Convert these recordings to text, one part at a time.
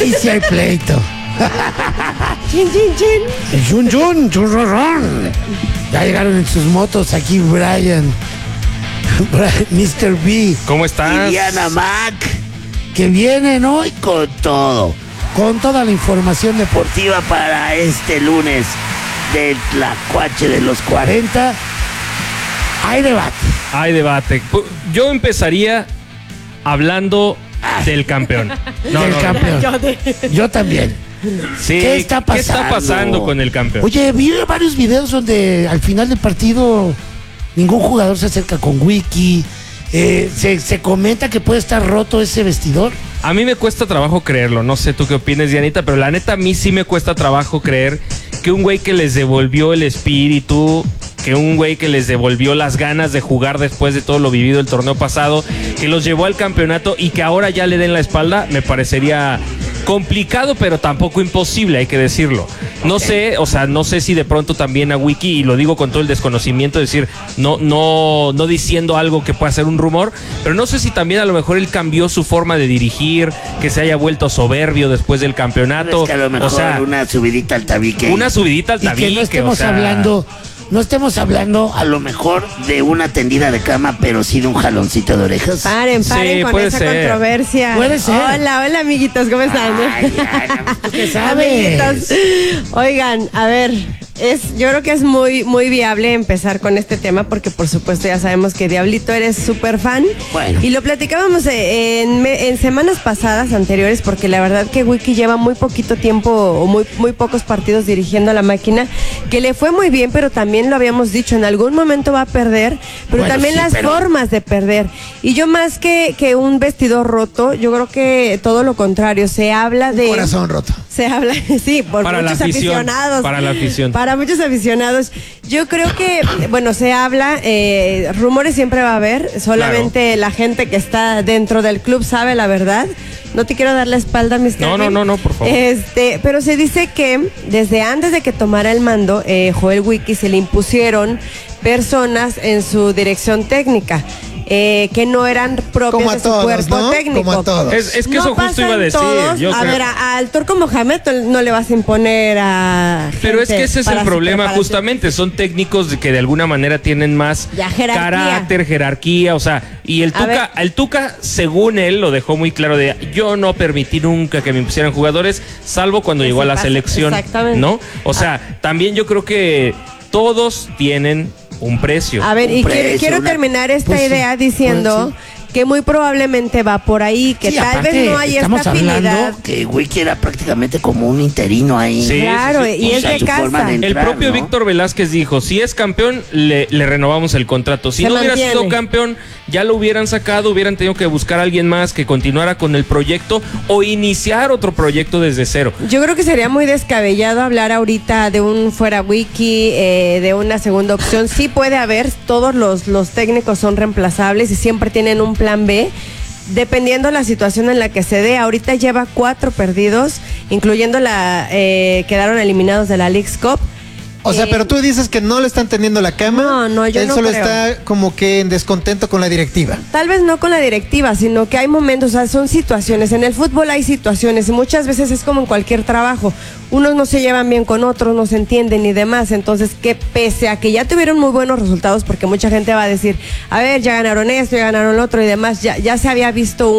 Ahí sí hay pleito. Chin, chin, chin. Jun Jun, churrorón. Ya llegaron en sus motos aquí Brian, Mr. B. ¿Cómo estás? Y Diana Mac, que vienen hoy con todo. Con toda la información deportiva para este lunes del Tlacuache de los 40. Hay debate. Hay debate. Yo empezaría hablando del campeón. Del campeón. Yo también. Sí, ¿Qué está pasando? ¿Qué está pasando con el campeón? Oye, vi varios videos donde al final del partido ningún jugador se acerca con Wiki. Se comenta que puede estar roto ese vestidor. A mí me cuesta trabajo creerlo. No sé tú qué opinas, Dianita, pero la neta a mí sí me cuesta trabajo creer que un güey que les devolvió el espíritu, que un güey que les devolvió las ganas de jugar después de todo lo vivido el torneo pasado, que los llevó al campeonato y que ahora ya le den la espalda, me parecería complicado, pero tampoco imposible, hay que decirlo. No sé, o sea, no sé si de pronto también a Wiki, y lo digo con todo el desconocimiento, decir, no diciendo algo que pueda ser un rumor, pero no sé si también a lo mejor él cambió su forma de dirigir, que se haya vuelto soberbio después del campeonato. Es que a lo mejor o sea, una subidita al tabique. Una subidita al tabique. Y que no estemos hablando... No estemos hablando a lo mejor de una tendida de cama, pero sí de un jaloncito de orejas. Paren Sí, con puede esa ser. controversia. Puede ser. Hola, amiguitos, ¿cómo están? Ay, ¿tú qué sabes? Amiguitos. Oigan, a ver, yo creo que es muy, muy viable empezar con este tema porque por supuesto ya sabemos que Diablito eres súper fan. Bueno. Y lo platicábamos en semanas pasadas anteriores porque la verdad que Wiki lleva muy poquito tiempo o muy pocos partidos dirigiendo a la máquina, que le fue muy bien, pero también lo habíamos dicho, en algún momento va a perder, pero Bueno, también sí, las pero... formas de perder. Y yo más que un vestidor roto, yo creo que todo lo contrario, se habla de... Corazón roto. Se habla, sí, por Para la muchos afición, aficionados. para la afición. Para muchos aficionados. Yo creo que, bueno, se habla, rumores siempre va a haber, solamente la gente que está dentro del club sabe la verdad. No te quiero dar la espalda, Mr. No, por favor. Pero se dice que desde antes de que tomara el mando, Joel Wiki se le impusieron personas en su dirección técnica. Que no eran propios de su cuerpo técnico. Como a todos. Es que no eso justo iba a decir. Todos. Yo a creo. ver, al Turco Mohamed no le vas a imponer a... Pero es que ese es el problema, para justamente. Son técnicos que de alguna manera tienen más ya, jerarquía. carácter, jerarquía, o sea, y el Tuca, según él, lo dejó muy claro de yo no permití nunca que me impusieran jugadores, salvo cuando llegó a la selección, ¿no? O sea, también yo creo que todos tienen un precio. A ver, y quiero terminar esta idea diciendo que muy probablemente va por ahí, que sí, tal aparte, vez no hay estamos esta afinidad. hablando que Wiki era prácticamente como un interino ahí. Sí, claro, y es de su forma casa. de entrar, el propio ¿no? Víctor Velázquez dijo, si es campeón, le renovamos el contrato. Si Se no hubiera mantiene. sido campeón, ya lo hubieran sacado, hubieran tenido que buscar a alguien más que continuara con el proyecto o iniciar otro proyecto desde cero. Yo creo que sería muy descabellado hablar ahorita de un fuera Wiki, de una segunda opción. Sí puede haber, todos los técnicos son reemplazables y siempre tienen un plan B. Dependiendo la situación en la que se dé, ahorita lleva 4 perdidos, incluyendo quedaron eliminados de la Leagues Cup. O sea, pero tú dices que no le están tendiendo la cama. No, yo Él no solo creo. está como que en descontento con la directiva. Tal vez no con la directiva, sino que hay momentos, o sea, son situaciones. En el fútbol hay situaciones y muchas veces es como en cualquier trabajo. Unos no se llevan bien con otros, no se entienden y demás. Entonces, que pese a que ya tuvieron muy buenos resultados, porque mucha gente va a decir, a ver, ya ganaron esto, ya ganaron lo otro y demás, ya se había visto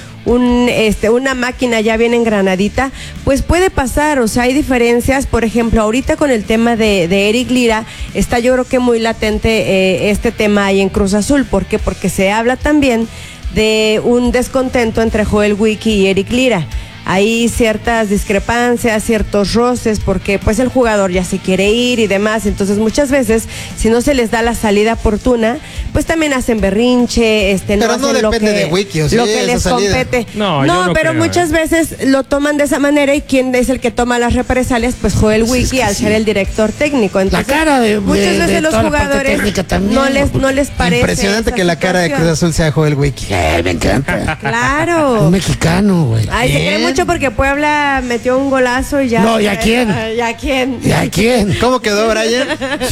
una máquina ya bien engranadita, pues puede pasar, o sea, hay diferencias. Por ejemplo, ahorita con el tema de Eric Lira, está yo creo que muy latente este tema ahí en Cruz Azul. ¿Por qué? Porque se habla también de un descontento entre Joel Wiki y Eric Lira. Hay ciertas discrepancias, ciertos roces, porque pues el jugador ya se quiere ir y demás. Entonces muchas veces, si no se les da la salida oportuna, pues también hacen berrinche, Pero no no hacen depende de Wiki, o sea, lo que esa les salida. compete. No, yo no pero creo, muchas veces lo toman de esa manera, y quién es el que toma las represalias, pues Joel Pues es Wiki, que al sí. ser el director técnico. Entonces, La cara de muchas veces los toda la parte jugadores técnica también, no les parece Impresionante esa que la cara de Cruz situación. Azul sea Joel Wiki. Me encanta. Claro. Un mexicano, güey. Ay, se cree muy mucho porque Puebla metió un golazo y ya. No, ¿y a quién? ¿Y a quién? ¿Y a quién? ¿Cómo quedó, Brian?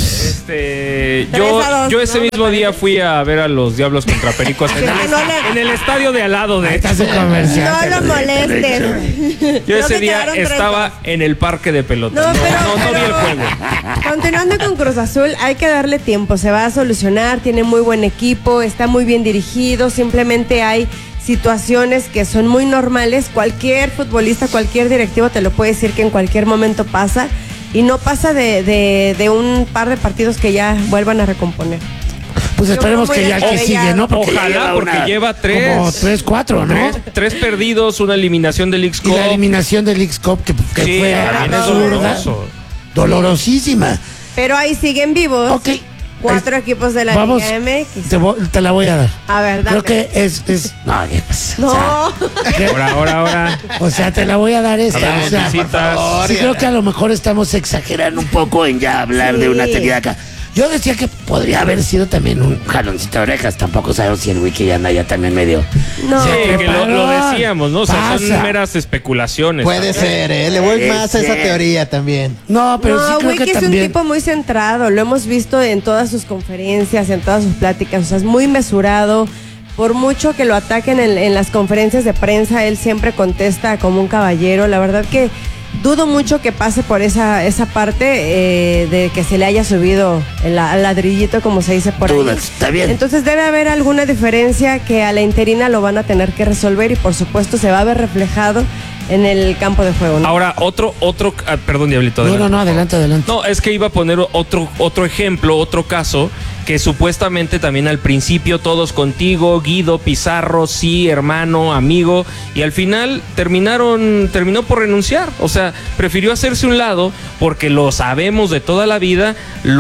Yo ese mismo día fui a ver a los Diablos contra Pericos en el estadio de al lado de Ahí está su comercial. No lo molesten. Yo ese No, que día quedaron estaba en el parque de pelota. No, No pero- vi el juego. Continuando con Cruz Azul, hay que darle tiempo, se va a solucionar, tiene muy buen equipo, está muy bien dirigido, simplemente hay situaciones que son muy normales, cualquier futbolista, cualquier directivo te lo puede decir que en cualquier momento pasa y no pasa de un par de partidos que ya vuelvan a recomponer. Pues esperemos Yo que muy ya que descabellado. sigue, ¿no? Porque Ojalá, porque lleva tres. Como 3, 4, ¿no? Tres perdidos, una eliminación del Y X-Cup. la eliminación del X-Cup que Sí, fue también es absurda, doloroso. dolorosísima. Pero ahí siguen vivos. Ok. 4 equipos de la Vamos, Liga MX. te la voy a dar. A ver, dame. Creo que es no, ¿qué pasa? No. O sea, Ahora. o sea, te la voy a dar esta. Hablamos O sea, visitas. sí creo que a lo mejor estamos exagerando un poco en ya hablar Sí. de una teoría acá. Yo decía que podría haber sido también un jaloncito de orejas. Tampoco sabemos si el wiki anda ya también medio. No. Sí, Se que lo preparó. decíamos, ¿no? O sea, son Pasa. meras especulaciones. Puede ser, ¿eh? Le voy más a esa Puede ser. teoría también. No, pero sí No, creo Wiki que es un también. tipo muy centrado, lo hemos visto en todas sus conferencias, en todas sus pláticas, o sea, es muy mesurado. Por mucho que lo ataquen en las conferencias de prensa, él siempre contesta como un caballero. La verdad que dudo mucho que pase por esa parte de que se le haya subido al ladrillito, como se dice por ahí. Dudas, está bien. Entonces debe haber alguna diferencia que a la interina lo van a tener que resolver y por supuesto se va a ver reflejado en el campo de juego, ¿no? Ahora, perdón, Diablito. No, adelante. No, es que iba a poner otro ejemplo, otro caso, que supuestamente también al principio todos contigo, Guido, Pizarro, sí, hermano, amigo, y al final terminó por renunciar. O sea, prefirió hacerse un lado porque lo sabemos de toda la vida,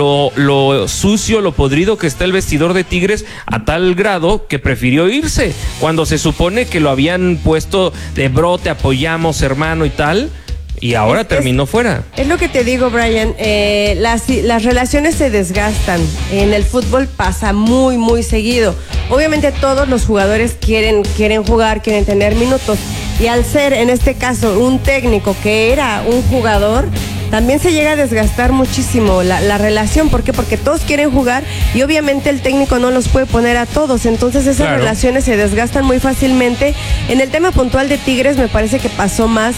lo sucio, lo podrido que está el vestidor de Tigres, a tal grado que prefirió irse, cuando se supone que lo habían puesto de bro, te apoyamos, hermano y tal. Y ahora terminó fuera. Es lo que te digo, Brian, las relaciones se desgastan. En el fútbol pasa muy, muy seguido. Obviamente todos los jugadores quieren jugar, quieren tener minutos. Y al ser, en este caso, un técnico que era un jugador, también se llega a desgastar muchísimo la relación. ¿Por qué? Porque todos quieren jugar y obviamente el técnico no los puede poner a todos. Entonces esas Claro. relaciones se desgastan muy fácilmente. En el tema puntual de Tigres me parece que pasó más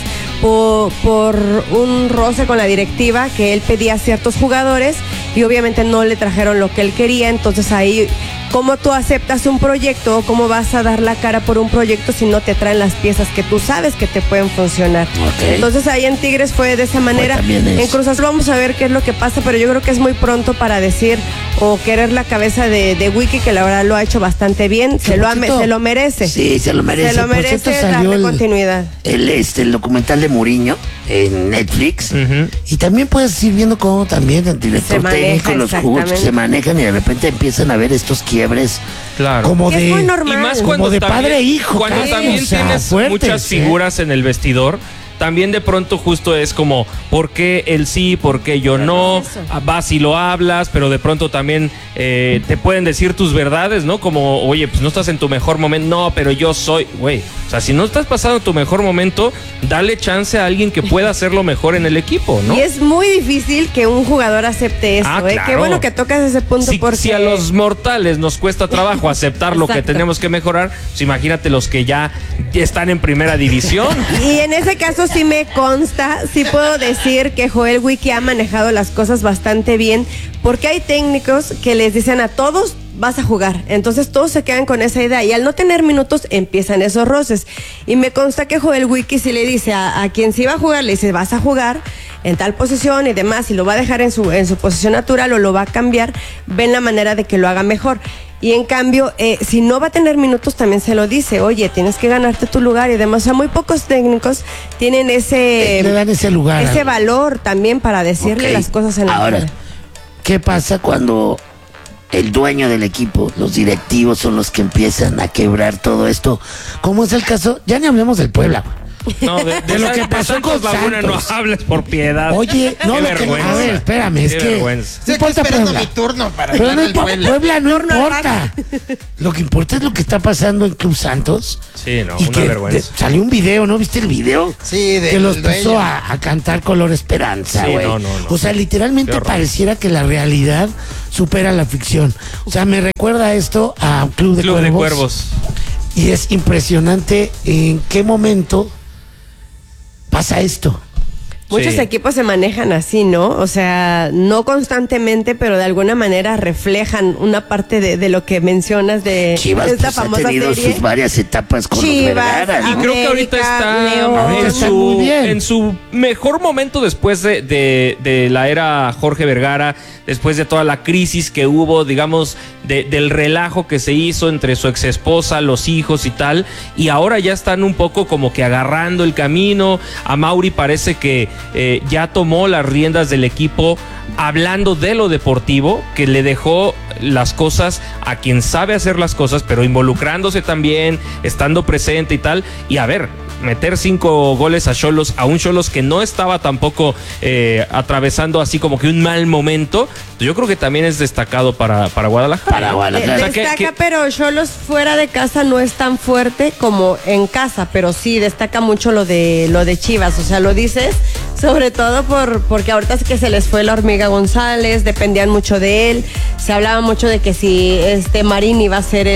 por un roce con la directiva, que él pedía a ciertos jugadores y obviamente no le trajeron lo que él quería. Entonces ahí, ¿cómo tú aceptas un proyecto o cómo vas a dar la cara por un proyecto si no te traen las piezas que tú sabes que te pueden funcionar? Ok. Entonces ahí en Tigres fue de esa manera. también eso. En Cruz Azul vamos a ver qué es lo que pasa, pero yo creo que es muy pronto para decir o querer la cabeza de Wiki, que la verdad lo ha hecho bastante bien, se lo merece. Sí, se lo merece. Se lo Por merece cierto, salió darle continuidad. el documental de Mourinho en Netflix. Ujú. Y también puedes ir viendo cómo también el director Se maneja, técnico, los jugadores exactamente. se manejan y de repente empiezan a ver estos quiebres Claro. como Que es de... muy normal. Y más Como cuando de también, padre e hijo, cuando casi, también o sea, tienes fuertes, muchas figuras en el vestidor, también de pronto justo es como, ¿por qué él sí, por qué yo no? es eso. Vas y lo hablas, pero de pronto también te pueden decir tus verdades, ¿no? Como, oye, pues no estás en tu mejor momento. No, pero yo soy, güey. O sea, si no estás pasando tu mejor momento, dale chance a alguien que pueda hacerlo mejor en el equipo, ¿no? Y es muy difícil que un jugador acepte eso, Ah, ¿eh? claro. Qué bueno que tocas ese punto porque... Si a los mortales nos cuesta trabajo aceptar lo que Exacto. tenemos que mejorar, pues imagínate los que ya están en primera división. Y en ese caso sí me consta, sí puedo decir que Joel Wiki ha manejado las cosas bastante bien, porque hay técnicos que les dicen a todos vas a jugar, entonces todos se quedan con esa idea y al no tener minutos empiezan esos roces. Y me consta que Joel Wiki sí le dice a quien sí va a jugar, le dice vas a jugar en tal posición y demás, y lo va a dejar en su posición natural o lo va a cambiar, ven la manera de que lo haga mejor. Y en cambio, si no va a tener minutos, también se lo dice, oye, tienes que ganarte tu lugar y demás. O sea, muy pocos técnicos tienen Le dan ese lugar. ese valor también para decirle Ok. las cosas en la Ahora, cara. ¿qué pasa cuando el dueño del equipo, los directivos son los que empiezan a quebrar todo esto? Como es el caso, ya ni hablemos del Puebla, güey. No, de lo que pasó con Laguna Santos. no hables por piedad. Oye, no, Qué lo que, vergüenza. a ver, espérame, es Qué que vergüenza. no importa esperando Puebla. mi turno para Pero no hablar del importa, Puebla. Puebla no Turno importa. Lo que importa es lo que está pasando en Club Santos. Sí, no, Y una que vergüenza. salió un video, ¿no viste el video? Sí, Que los dueño. puso a cantar Color Esperanza, Sí, güey. no. O sea, Qué literalmente horror. pareciera que la realidad supera la ficción. O sea, me recuerda esto a un Club de Club Cuervos. de Cuervos. Y es impresionante en qué momento pasa esto. Muchos Sí. equipos se manejan así, ¿no? O sea, no constantemente, pero de alguna manera reflejan una parte de lo que mencionas de Chivas esta pues, ha famosa tenido serie. sus varias etapas con los Chivas, Vergara, Y ¿no? creo que ahorita América, está León. Ahorita está muy bien. en su mejor momento después de la era Jorge Vergara, después de toda la crisis que hubo, digamos, del relajo que se hizo entre su exesposa, los hijos y tal, y ahora ya están un poco como que agarrando el camino. A Mauri parece que ya tomó las riendas del equipo hablando de lo deportivo, que le dejó las cosas a quien sabe hacer las cosas, pero involucrándose también, estando presente y tal. Y a ver, meter 5 goles a Xolos, a un Xolos que no estaba tampoco atravesando así como que un mal momento, yo creo que también es destacado para Guadalajara. Para Guadalajara. O sea, Destaca, pero Xolos fuera de casa no es tan fuerte como en casa, pero sí destaca mucho lo de Chivas. O sea, lo dices sobre todo porque ahorita es que se les fue la hormiga González, dependían mucho de él. Se hablaba mucho de que si Marín iba a ser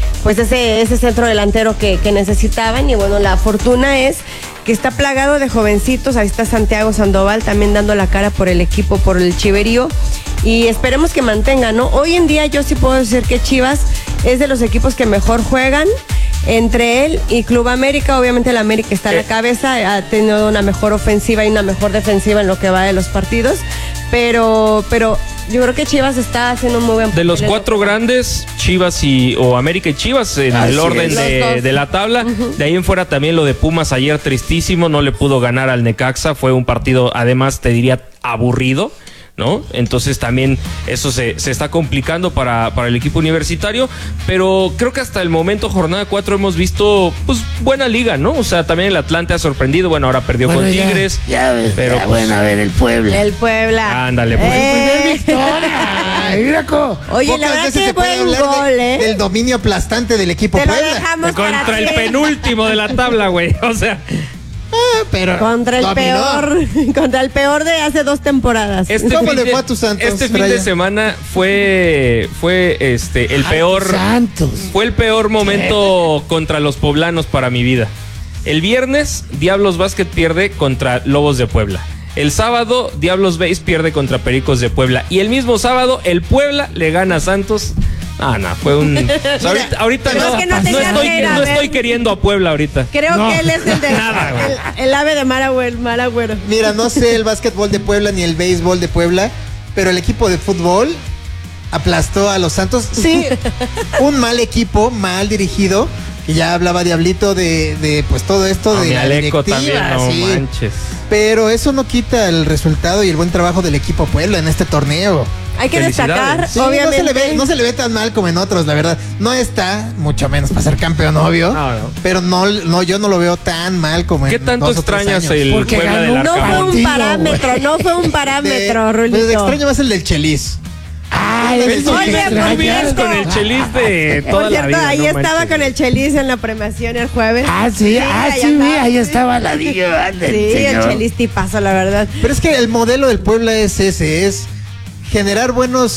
ese centro delantero que necesitaban, y bueno, la fortuna es que está plagado de jovencitos. Ahí está Santiago Sandoval también dando la cara por el equipo, por el Chiverío, y esperemos que mantenga, ¿no? Hoy en día yo sí puedo decir que Chivas es de los equipos que mejor juegan. Entre él y Club América, obviamente el América está a la cabeza, ha tenido una mejor ofensiva y una mejor defensiva en lo que va de los partidos, pero yo creo que Chivas está haciendo un muy buen De los papel. 4 grandes, Chivas o América y Chivas en Así el orden es. Los dos. de la tabla. De ahí en fuera también lo de Pumas ayer tristísimo, no le pudo ganar al Necaxa, fue un partido además te diría aburrido, ¿no? Entonces también eso se está complicando para el equipo universitario, pero creo que hasta el momento, jornada 4, hemos visto pues buena liga, ¿no? O sea, también el Atlante ha sorprendido, bueno, ahora perdió con Tigres. Ya ves, pero ya, pues, bueno, a ver, el Puebla. El Puebla. Ándale, pues. Primer victoria. Mira cómo. Oye, la Pocas verdad veces que se puede buen hablar gol, del dominio aplastante del equipo Te lo Puebla. dejamos para Contra el ti. penúltimo de la tabla, güey. O sea, Pero Contra el dominó. contra el peor de hace 2 temporadas. ¿Cómo fin le de- fue a tus Santos, Este fin de Brian? semana fue el Ay, peor. Santos. Fue el peor momento contra los poblanos para mi vida. El viernes, Diablos Básquet pierde contra Lobos de Puebla. El sábado, Diablos Base pierde contra Pericos de Puebla. Y el mismo sábado, el Puebla le gana a Santos. Fue un. O sea, ahorita Pero no, es que no tenía que ir a no ver. estoy queriendo a Puebla ahorita. Creo No. que él es el de Nada, güey. el ave de Maragüero. Mira, no sé el básquetbol de Puebla ni el béisbol de Puebla, pero el equipo de fútbol aplastó a los Santos. Sí, un mal equipo, mal dirigido. Y ya hablaba Diablito de pues todo esto No, de mi la Aleco directiva, también, no sí. manches. Pero eso no quita el resultado y el buen trabajo del equipo Puebla en este torneo. Hay que destacar, Felicidades. Sí, obviamente. no se le ve tan mal como en otros, la verdad. No está, mucho menos para ser campeón, obvio. No. Pero no, yo no lo veo tan mal como en ¿Qué tanto 2 o 3 extrañas años. el Porque Puebla del ganó un No fue Arcamón? un Partido, parámetro, güey. no fue un parámetro, Pues Rulito. extraño más el del Chelis. Ay, Oye, eso por que extrañas. cierto, Con el Chelis de toda Por la cierto, vida. ahí no estaba manches. con el Chelis en la premiación el jueves. Sí, ahí sí. estaba la diva del Sí, el señor. Chelis tipazo, la verdad. Pero es que el modelo del Puebla es ese, es generar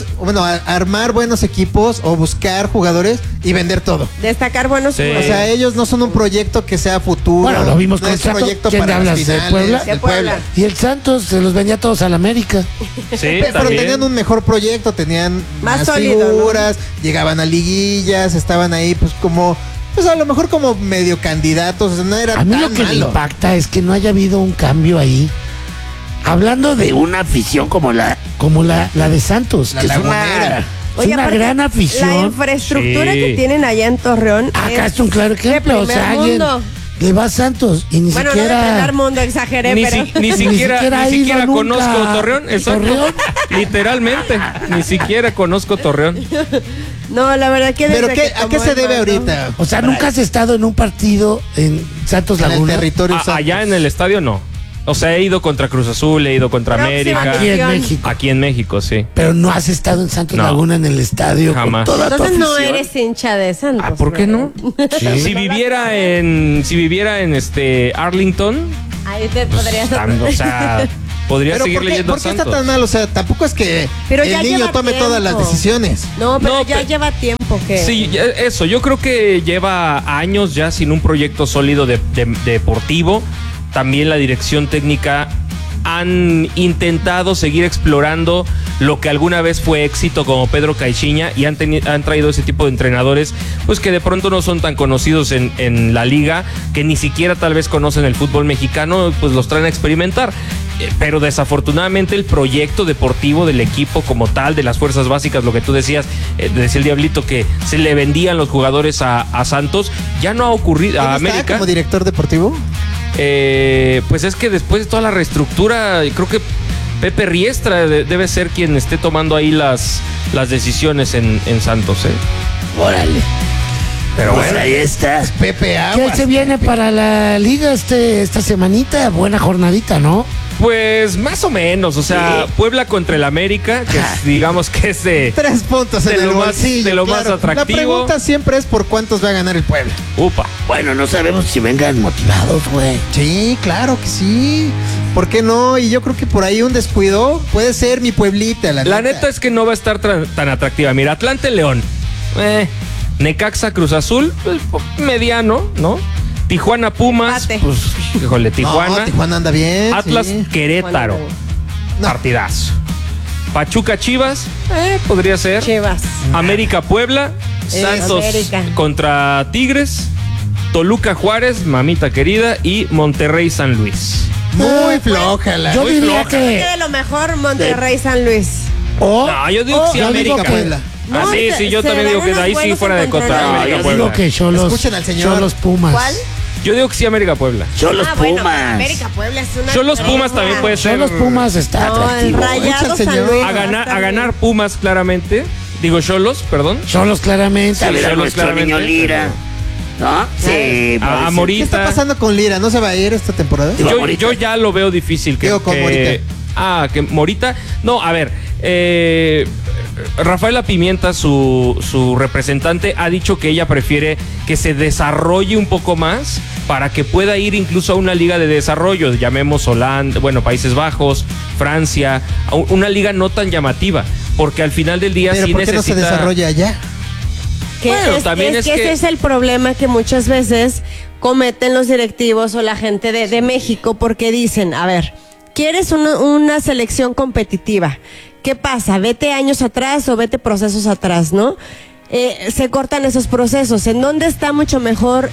armar buenos equipos o buscar jugadores y vender todo. Destacar buenos Sí. O sea, ellos no son un proyecto que sea futuro. Bueno, lo vimos no con es un Santos. proyecto ¿Quién para hablas, las de finales, Puebla? del De Puebla. Y el Santos se los vendía a todos al América. Sí, Pero también. tenían un mejor proyecto, tenían Más más sólido, figuras, llegaban a liguillas, estaban ahí pues como, pues a lo mejor como medio candidatos, o sea, no era A mí tan lo que me malo. impacta es que no haya habido un cambio ahí. Hablando de una afición como la de Santos, La que Lagunera. es una aparte, gran la afición. infraestructura Sí. que tienen allá en Torreón Acá es un claro ejemplo. O sea, primer alguien mundo. le va a Santos y ni Bueno, no de siquiera. primer mundo, exageré, Ni, pero... ni siquiera ha ido nunca conozco Torreón, exacto. Torreón. Literalmente, ni siquiera conozco Torreón. No, la verdad que ¿Pero desde qué, que a qué tomó se el debe mando- ahorita? O sea, nunca has estado en un partido en Santos En el Laguna. territorio Santos. Allá en el estadio no. O sea, he ido contra Cruz Azul, he ido contra Próxima América. Aquí en Campeón. México. Aquí en México, sí. Pero no has estado en Santos No. Laguna en el estadio Jamás. con toda tu Entonces no afición. eres hincha de Santos. Ah, ¿por qué no? Sí. Si viviera en Arlington, Ahí te pues, podrías... o sea, podría Pero seguir ¿por qué, leyendo por qué Santos. está tan mal? O sea, tampoco es que Pero el ya niño lleva tome todas las tiempo. decisiones. No, pero No, ya pero- lleva tiempo que... Sí, eso. Yo creo que lleva años ya sin un proyecto sólido deportivo. También la dirección técnica han intentado seguir explorando lo que alguna vez fue éxito como Pedro Caixinha y han traído ese tipo de entrenadores pues que de pronto no son tan conocidos en la liga, que ni siquiera tal vez conocen el fútbol mexicano, pues los traen a experimentar. Pero desafortunadamente el proyecto deportivo del equipo como tal, de las fuerzas básicas, lo que tú decías, decía el Diablito que se le vendían los jugadores a Santos, ya no ha ocurrido a ¿Quién está América. como director deportivo? Pues es que después de toda la reestructura, creo que Pepe Riestra debe ser quien esté tomando ahí las decisiones en Santos, ¿eh? Órale. Pero Pues bueno. ahí está. Pepe ¿Qué Aguas. se viene para la liga esta semanita? Buena jornadita, ¿no? Pues más o menos, o sea, Sí. Puebla contra el América, que digamos que es de 3 puntos en de el lo más- bolsillo, de lo más claro. atractivo. La pregunta siempre es por cuántos va a ganar el Puebla. upa. Bueno, no sabemos si vengan motivados, güey. Sí, claro que sí. ¿Por qué no? Y yo creo que por ahí un descuido puede ser mi Pueblita, La neta es que no va a estar tan atractiva. Mira, Atlante León, Necaxa Cruz Azul, pues, mediano, ¿no? Tijuana Pumas, Empate. pues, híjole, Tijuana. No, Tijuana anda bien. Atlas sí. Querétaro, No. partidazo. Pachuca Chivas, podría ser. Chivas. América Puebla, Santos América. contra Tigres, Toluca Juárez, mamita querida, y Monterrey San Luis. Muy floja la. Yo Muy diría floja. Que que... de lo mejor Monterrey San Luis. No, yo digo que sí, yo América digo que- Puebla. Ah, No, sí, se- sí, yo se también dan digo que unos ahí sí buenos fuera de cota. encontronazos. No, América yo Puebla. digo que Cholos, Escuchen al señor. Cholos Pumas. ¿Cuál? Yo digo que sí, América Puebla. Cholos Bueno, Pumas. América Puebla es una... Cholos Pumas también puede ser. Cholos Pumas está No, el atractivo. güey. Rayado Echa al San señor. Luis. A ganar Pumas, claramente. Digo, Cholos, perdón. Cholos claramente. Sí, a ver a Cholos nuestro claramente. niño Lira. ¿No? Sí. A parece- Morita. ¿Qué está pasando con Lira? ¿No se va a ir esta temporada? Digo, Yo, Morita. yo ya lo veo difícil que. Digo, con Morita. Que Morita. No, a ver. Rafaela Pimienta, su representante, ha dicho que ella prefiere que se desarrolle un poco más para que pueda ir incluso a una liga de desarrollo, llamemos Holanda, bueno, Países Bajos, Francia, a una liga no tan llamativa, porque al final del día Pero sí ¿por qué no se necesita. desarrolla allá? Que Bueno, también es que- ese es el problema que muchas veces cometen los directivos o la gente de México, porque dicen, a ver, ¿quieres una selección competitiva? ¿Qué pasa? Vete años atrás o vete procesos atrás, ¿no? Se cortan esos procesos. ¿En dónde está mucho mejor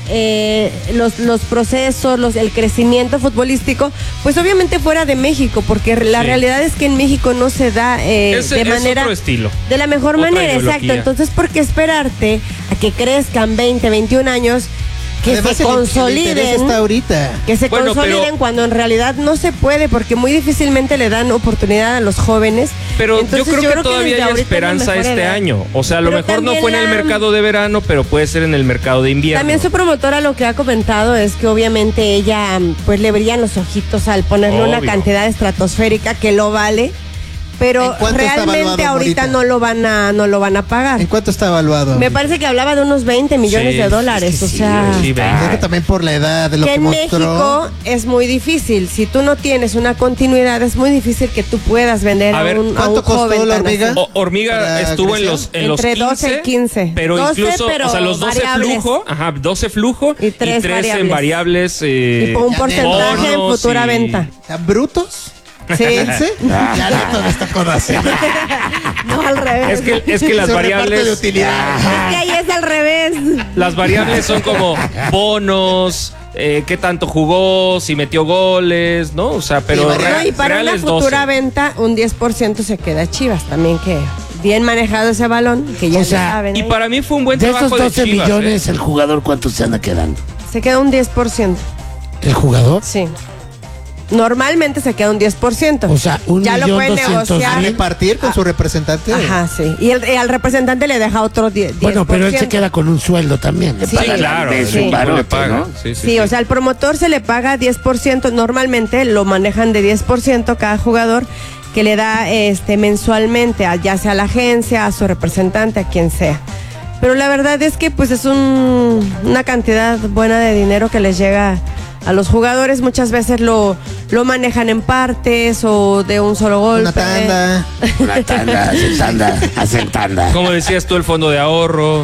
los procesos, el crecimiento futbolístico? Pues obviamente fuera de México, porque la Sí. realidad es que en México no se da Es de manera... otro estilo. De la mejor Otra manera, ideología. exacto. Entonces, ¿por qué esperarte a que crezcan 20, 21 años, que Además, se el interés consoliden? está ahorita. Que se Bueno, consoliden pero- cuando en realidad no se puede, porque muy difícilmente le dan oportunidad a los jóvenes. Pero Entonces, yo creo que todavía desde hay ahorita es la esperanza mejor este edad. año. O sea, a lo Pero mejor no también fue en el mercado de verano, pero puede ser en el mercado de invierno. También su promotora lo que ha comentado es que obviamente ella pues le brillan los ojitos al ponerle una Obvio. cantidad estratosférica que lo vale, pero ¿En cuánto está realmente evaluado ahorita ahorita? no lo van a pagar. ¿En cuánto está evaluado? Me parece que hablaba de unos 20 millones Sí, de dólares, es que o sí, sea, sí, ve. Es que también por la edad de lo que que en mostró. México es muy difícil. Si tú no tienes una continuidad, es muy difícil que tú puedas vender A a ver, un, a un ¿cuánto costó joven la tan hormiga? así. Hormiga Para estuvo en crecer. los Entre 15, 12 y 15. pero 12, incluso, pero o sea, los 12 variables. flujo, 12 flujo Y tres en variables. Y por un Ya porcentaje en bonos futura y- venta. ¿Están brutos? Sí. ¿15? Ya neto me está conociendo. No, al revés. Es que las Se reparte de variables, utilidad. Es que ahí es al revés. las variables son como bonos, qué tanto jugó, si metió goles, ¿no? O sea, pero Sí, No, y para una reales futura 12. venta, un 10% se queda a Chivas también, que bien manejado ese balón, que ya O lo sea, saben. Y ahí. para mí fue un buen De esos trabajo de 12 Chivas. millones, el jugador, ¿cuánto se anda quedando? Se queda un 10%. ¿El jugador? Sí. Normalmente se queda un 10%. O sea, ya lo pueden 1.200.000. negociar. Repartir con su representante. Ajá, sí. Y al representante le deja otro 10%. Bueno, pero él se queda con un sueldo también. Le Sí, pagan claro, al mes sí. un le barote, paga. ¿no? Sí, o sea, al promotor se le paga 10%, normalmente lo manejan de 10% cada jugador, que le da mensualmente, ya sea a la agencia, a su representante, a quien sea. Pero la verdad es que pues es una cantidad buena de dinero que les llega a los jugadores. Muchas veces lo manejan en partes o de un solo golpe. Una tanda. Una tanda, hacen tanda. Como decías tú, el fondo de ahorro.